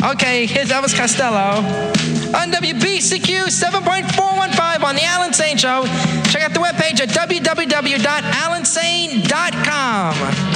Okay, here's Elvis Costello on WBCQ 7.415 on The Alan Sane Show. Check out the webpage at www.alansane.com.